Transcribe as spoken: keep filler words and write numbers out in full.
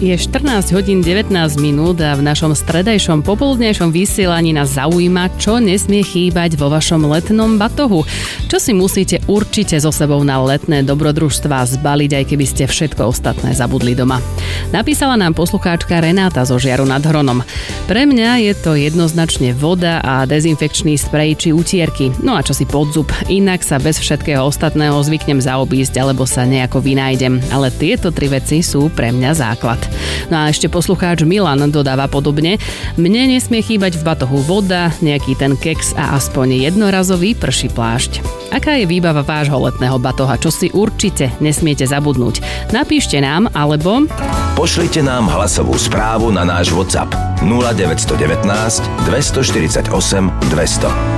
Je štrnásť hodín devätnásť minút a v našom stredajšom popoludnejšom vysielaní nás zaujíma, čo nesmie chýbať vo vašom letnom batohu. Čo si musíte určite so sebou na letné dobrodružstvá zbaliť, aj keby ste všetko ostatné zabudli doma. Napísala nám poslucháčka Renáta zo Žiaru nad Hronom. Pre mňa je to jednoznačne voda a dezinfekčný sprej či utierky. No a čo si podzub, inak sa bez všetkého ostatného zvyknem zaobísť alebo sa nejako vynájdem. Ale tieto tri veci sú pre mňa základ. No a ešte poslucháč Milan dodáva podobne. Mne nesmie chýbať v batohu voda, nejaký ten keks a aspoň jednorazový prší plášť. Aká je výbava vášho letného batoha? Čo si určite nesmiete zabudnúť? Napíšte nám alebo pošlite nám hlasovú správu na náš WhatsApp nula deväť jedna deväť, dva štyri osem, dvesto.